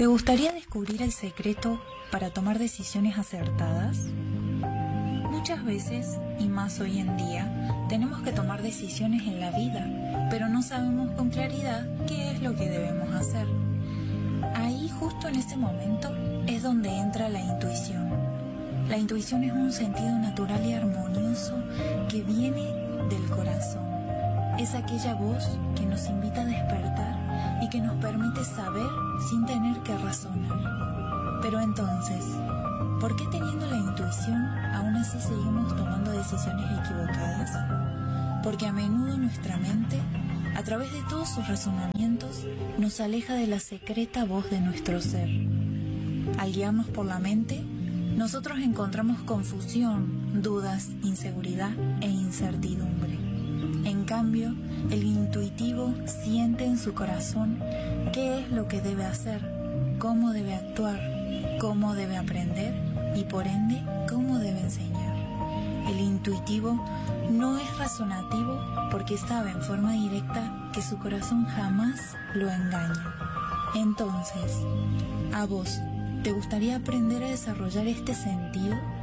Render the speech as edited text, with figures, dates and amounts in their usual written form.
¿Te gustaría descubrir el secreto para tomar decisiones acertadas? Muchas veces, y más hoy en día, tenemos que tomar decisiones en la vida, pero no sabemos con claridad qué es lo que debemos hacer. Ahí, justo en ese momento, es donde entra la intuición. La intuición es un sentido natural y armonioso que viene del corazón. Es aquella voz que nos invita a despertar y que nos permite saber sin tener que razonar. Pero entonces, ¿por qué teniendo la intuición aún así seguimos tomando decisiones equivocadas? Porque a menudo nuestra mente, a través de todos sus razonamientos, nos aleja de la secreta voz de nuestro ser. Al guiarnos por la mente, nosotros encontramos confusión, dudas, inseguridad e incertidumbre. En cambio, el intuitivo siente en su corazón qué es lo que debe hacer, cómo debe actuar, cómo debe aprender y por ende, cómo debe enseñar. El intuitivo no es razonativo porque sabe en forma directa que su corazón jamás lo engaña. Entonces, ¿a vos te gustaría aprender a desarrollar este sentido?